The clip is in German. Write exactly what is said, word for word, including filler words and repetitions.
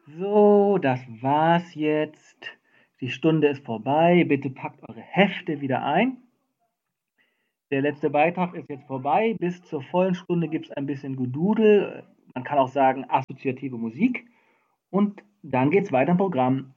So, das war's jetzt. Die Stunde ist vorbei. Bitte packt eure Hefte wieder ein. Der letzte Beitrag ist jetzt vorbei. Bis zur vollen Stunde gibt es ein bisschen Gedudel. Man kann auch sagen assoziative Musik. Und dann geht's weiter im Programm.